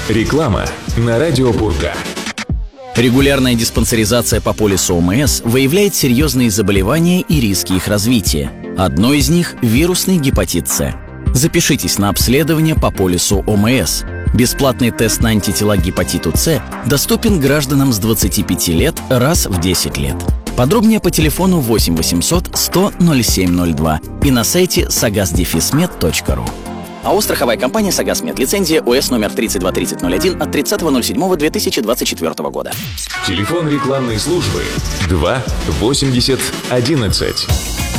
Реклама на радио Пурга. Регулярная диспансеризация по полису ОМС выявляет серьезные заболевания и риски их развития. Одно из них – вирусный гепатит С. Запишитесь на обследование по полису ОМС. Бесплатный тест на антитела к гепатиту С доступен гражданам с 25 лет раз в 10 лет. Подробнее по телефону 8 800 100 0702 и на сайте sagas-med.ru. АО «Страховая компания «Сагасмед». Лицензия ОС номер 323001 от 30.07.2024 года. Телефон рекламной службы 2 80 11.